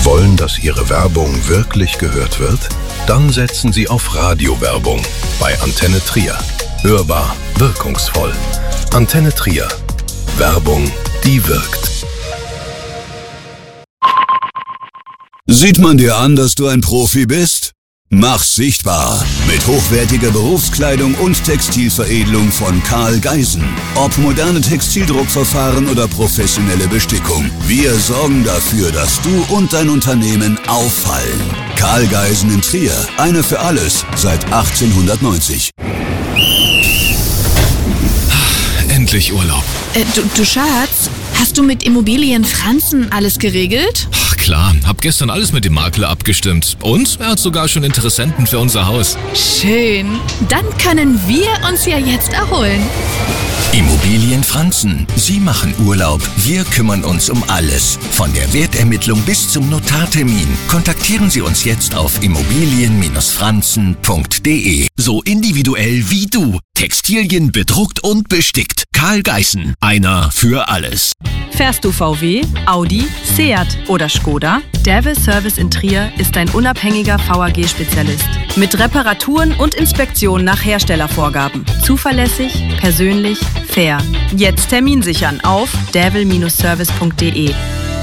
Sie wollen, dass Ihre Werbung wirklich gehört wird? Dann setzen Sie auf Radiowerbung bei Antenne Trier. Hörbar, wirkungsvoll. Antenne Trier. Werbung, die wirkt. Sieht man dir an, dass du ein Profi bist? Mach's sichtbar mit hochwertiger Berufskleidung und Textilveredelung von Karl Geisen. Ob moderne Textildruckverfahren oder professionelle Bestickung, wir sorgen dafür, dass du und dein Unternehmen auffallen. Karl Geisen in Trier, einer für alles, seit 1890. Endlich Urlaub. Du Schatz, hast du mit Immobilien Franzen alles geregelt? Ach klar, hab gestern alles mit dem Makler abgestimmt. Und er hat sogar schon Interessenten für unser Haus. Schön. Dann können wir uns ja jetzt erholen. Immobilien Franzen. Sie machen Urlaub. Wir kümmern uns um alles. Von der Wertermittlung bis zum Notartermin. Kontaktieren Sie uns jetzt auf immobilien-franzen.de. So individuell wie du. Textilien bedruckt und bestickt. Karl Geisen. Einer für alles. Fährst du VW, Audi, Seat oder Skoda? Devil Service in Trier ist ein unabhängiger VAG-Spezialist. Mit Reparaturen und Inspektionen nach Herstellervorgaben. Zuverlässig, persönlich, fair. Jetzt Termin sichern auf devil-service.de.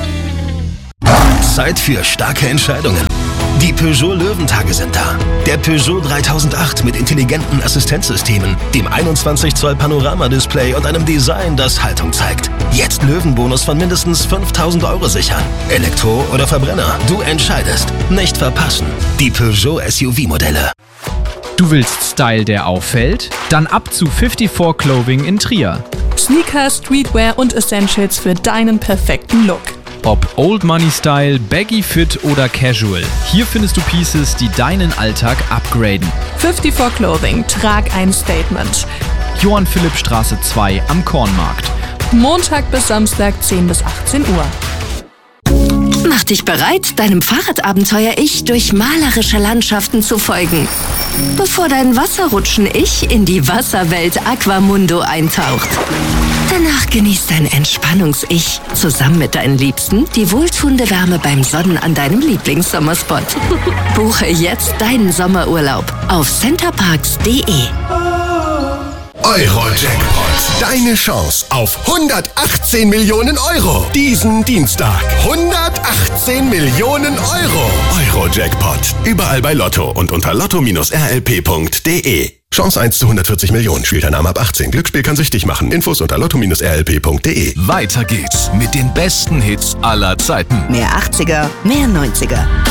Zeit für starke Entscheidungen. Die Peugeot Löwentage sind da. Der Peugeot 3008 mit intelligenten Assistenzsystemen, dem 21 Zoll Panoramadisplay und einem Design, das Haltung zeigt. Jetzt Löwenbonus von mindestens 5.000 € sichern. Elektro oder Verbrenner, du entscheidest. Nicht verpassen. Die Peugeot SUV-Modelle. Du willst Style, der auffällt? Dann ab zu 54 Clothing in Trier. Sneaker, Streetwear und Essentials für deinen perfekten Look. Ob Old Money Style, Baggy Fit oder Casual. Hier findest du Pieces, die deinen Alltag upgraden. 54 Clothing, trag ein Statement. Johann Philipp Straße 2 am Kornmarkt. Montag bis Samstag 10 bis 18 Uhr. Mach dich bereit, deinem Fahrradabenteuer-Ich durch malerische Landschaften zu folgen. Bevor dein Wasserrutschen-Ich in die Wasserwelt Aquamundo eintaucht. Danach genießt dein Entspannungs-Ich zusammen mit deinen Liebsten die wohltuende Wärme beim Sonnen an deinem Lieblingssommerspot. Buche jetzt deinen Sommerurlaub auf centerparks.de. Euro-Jackpot. Deine Chance auf 118 Millionen €. Diesen Dienstag. 118 Millionen €. Euro-Jackpot. Überall bei Lotto und unter lotto-rlp.de. Chance 1 zu 140 Millionen. Spielt ein Name ab 18. Glücksspiel kann süchtig machen. Infos unter lotto-rlp.de. Weiter geht's mit den besten Hits aller Zeiten. Mehr 80er, mehr 90er.